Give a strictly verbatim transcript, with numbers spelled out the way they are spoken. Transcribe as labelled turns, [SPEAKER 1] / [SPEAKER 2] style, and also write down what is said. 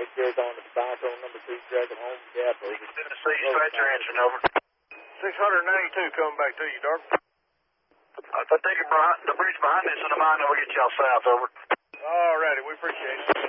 [SPEAKER 1] here going to the bounce on number two, Jacob home, Gap, over.
[SPEAKER 2] Tennessee, dispatcher answering, over.
[SPEAKER 3] six ninety-two coming back to you, Darby.
[SPEAKER 2] If I take it behind, the bridge behind this in the mine, then we'll get y'all south, over.
[SPEAKER 3] All righty, we appreciate it.